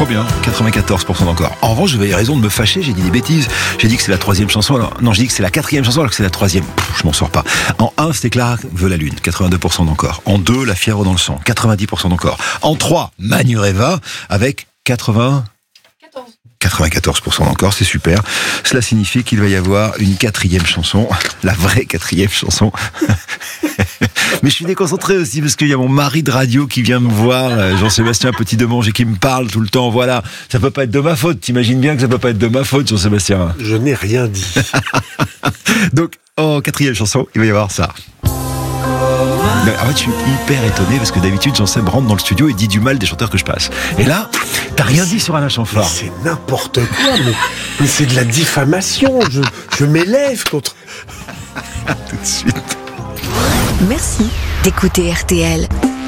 trop bien, 94% d'encore. En revanche, j'avais raison de me fâcher, j'ai dit des bêtises. J'ai dit que c'est la troisième chanson, alors... non, j'ai dit que c'est la quatrième chanson alors que c'est la troisième. Je m'en sors pas. En 1, c'était Clara veut la lune, 82% d'encore. En 2, La fièvre dans le sang, 90% d'encore. En 3, Manureva, avec 94% d'encore, c'est super. Cela signifie qu'il va y avoir une quatrième chanson, la vraie quatrième chanson. Mais je suis déconcentré aussi parce qu'il y a mon mari de radio qui vient me voir, Jean-Sébastien Petit-Demange, et qui me parle tout le temps. Voilà, ça peut pas être de ma faute. T'imagines bien que ça peut pas être de ma faute, Jean-Sébastien. Je n'ai rien dit. Donc, en quatrième chanson, il va y avoir ça. En fait, je suis hyper étonné parce que d'habitude, Jean-Seb rentre dans le studio et dit du mal des chanteurs que je passe. Et là, t'as rien dit sur Alain Chamfort. C'est n'importe quoi, mais c'est de la diffamation. Je m'élève contre... Tout de suite. Merci d'écouter RTL.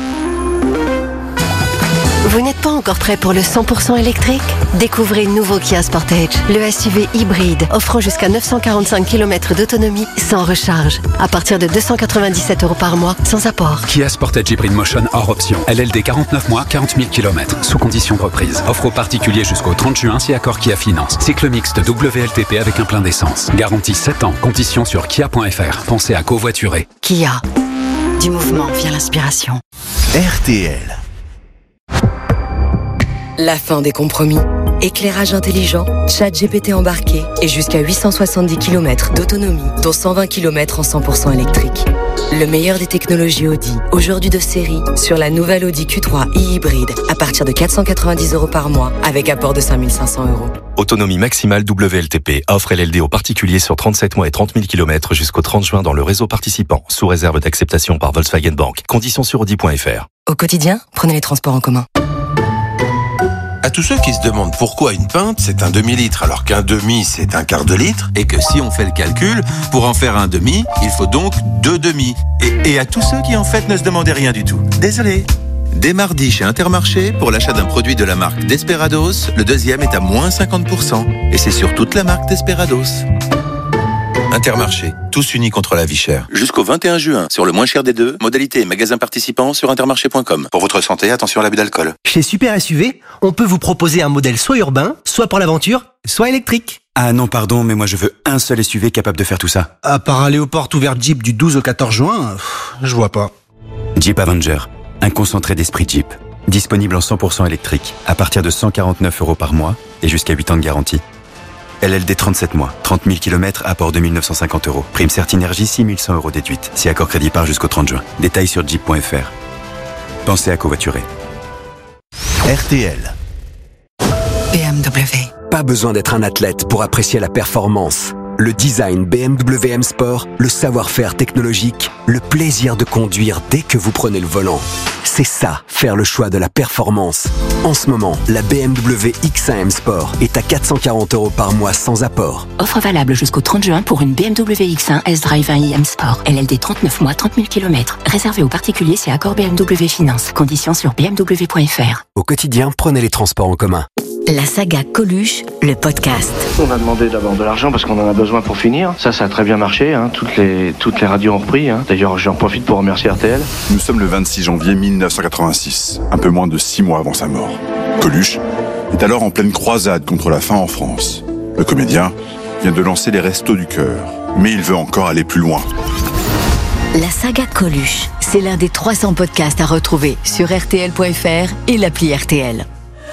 Vous n'êtes pas encore prêt pour le 100% électrique ? Découvrez le nouveau Kia Sportage, le SUV hybride, offrant jusqu'à 945 km d'autonomie sans recharge, à partir de 297 € par mois, sans apport. Kia Sportage Hybrid Motion hors option. LLD 49 mois, 40 000 km, sous condition de reprise. Offre aux particuliers jusqu'au 30 juin si accord Kia Finance. Cycle mixte WLTP avec un plein d'essence. Garantie 7 ans. Conditions sur kia.fr. Pensez à covoiturer. Kia. Du mouvement vient l'inspiration. RTL. La fin des compromis. Éclairage intelligent, chat GPT embarqué et jusqu'à 870 km d'autonomie, dont 120 km en 100% électrique. Le meilleur des technologies Audi, aujourd'hui de série, sur la nouvelle Audi Q3 e-hybride, à partir de 490 € par mois, avec apport de 5 500 €. Autonomie maximale WLTP. Offre LLD aux particuliers sur 37 mois et 30 000 km jusqu'au 30 juin dans le réseau participant, sous réserve d'acceptation par Volkswagen Bank. Conditions sur Audi.fr. Au quotidien, prenez les transports en commun. À tous ceux qui se demandent pourquoi une pinte c'est un demi-litre alors qu'un demi c'est un quart de litre, et que si on fait le calcul, pour en faire un demi, il faut donc 2 demi. Et à tous ceux qui en fait ne se demandaient rien du tout. Désolé. Dès mardi chez Intermarché, pour l'achat d'un produit de la marque Desperados, le deuxième est à moins 50%. Et c'est sur toute la marque Desperados. Intermarché, tous unis contre la vie chère. Jusqu'au 21 juin, sur le moins cher des deux, modalité et magasin participant sur intermarché.com. Pour votre santé, attention à l'abus d'alcool. Chez Super SUV, on peut vous proposer un modèle soit urbain, soit pour l'aventure, soit électrique. Ah non, pardon, mais moi je veux un seul SUV capable de faire tout ça. À part aller aux portes ouvertes Jeep du 12 au 14 juin, je vois pas. Jeep Avenger, un concentré d'esprit Jeep. Disponible en 100% électrique, à partir de 149 € par mois et jusqu'à 8 ans de garantie. LLD 37 mois, 30 000 km, apport de 1 950 €. Prime Certinergie, 6 100 € déduite. Si accord crédit part jusqu'au 30 juin. Détails sur jeep.fr. Pensez à covoiturer. RTL. BMW. Pas besoin d'être un athlète pour apprécier la performance. Le design BMW M Sport, le savoir-faire technologique, le plaisir de conduire dès que vous prenez le volant. C'est ça, faire le choix de la performance. En ce moment, la BMW X1 M Sport est à 440 € par mois sans apport. Offre valable jusqu'au 30 juin pour une BMW X1 S-Drive 1i M Sport. LLD 39 mois, 30 000 km. Réservé aux particuliers, c'est accord BMW Finance. Conditions sur bmw.fr. Au quotidien, prenez les transports en commun. La saga Coluche, le podcast. On a demandé d'abord de l'argent parce qu'on en a besoin pour finir. Ça a très bien marché. Hein. Toutes les radios ont repris. Hein. D'ailleurs, j'en profite pour remercier RTL. Nous sommes le 26 janvier 1986, un peu moins de 6 mois avant sa mort. Coluche est alors en pleine croisade contre la faim en France. Le comédien vient de lancer les Restos du Cœur, mais il veut encore aller plus loin. La saga Coluche, c'est l'un des 300 podcasts à retrouver sur RTL.fr et l'appli RTL.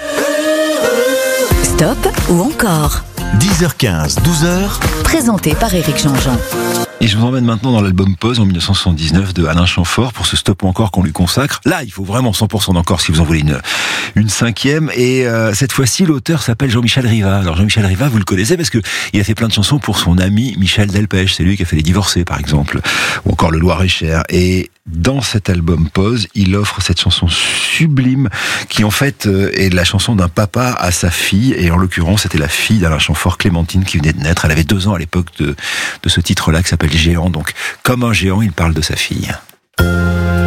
Stop ou encore 10h15, 12h. Présenté par Éric Jean-Jean. Et je vous emmène maintenant dans l'album Pause en 1979 de Alain Chamfort pour ce Stop ou encore qu'on lui consacre. Là, il faut vraiment 100% d'encore si vous en voulez une cinquième. Et cette fois-ci, l'auteur s'appelle Jean-Michel Riva. Alors Jean-Michel Riva, vous le connaissez parce que il a fait plein de chansons pour son ami Michel Delpech. C'est lui qui a fait Les Divorcés, par exemple, ou encore Le Loir-et-Cher. Et dans cet album Pause, il offre cette chanson sublime qui en fait est la chanson d'un papa à sa fille. Et en l'occurrence, c'était la fille d'Alain Chamfort, Clémentine, qui venait de naître. Elle avait 2 ans à l'époque de ce titre-là qui s'appelle Géant. Donc, comme un géant, il parle de sa fille.